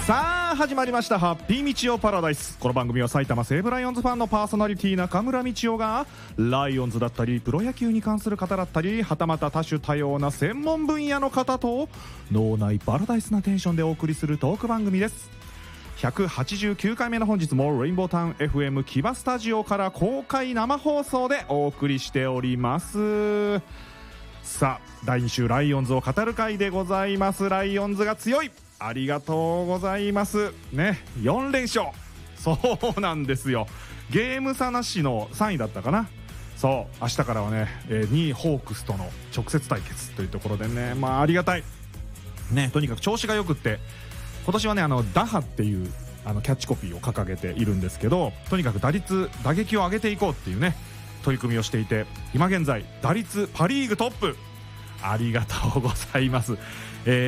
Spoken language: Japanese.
さあ始まりましたハッピーみちおパラダイス。この番組は埼玉西武ライオンズファンのパーソナリティ中村みちおがライオンズだったりプロ野球に関する方だったりはたまた多種多様な専門分野の方と脳内パラダイスなテンションでお送りするトーク番組です。189回目の本日もレインボータウン FM 木場スタジオから公開生放送でお送りしております。さあ第2週ライオンズを語る回でございます。ライオンズが強い、ありがとうございますね。4連勝、そうなんですよ。ゲーム差なしの3位だったかな。そう明日からはね、2位ホークスとの直接対決というところでね、ありがたいね。とにかく調子がよくって今年はね打破っていうキャッチコピーを掲げているんですけど、とにかく打撃を上げていこうっていうね取り組みをしていて、今現在打率パリーグトップ、ありがとうございます。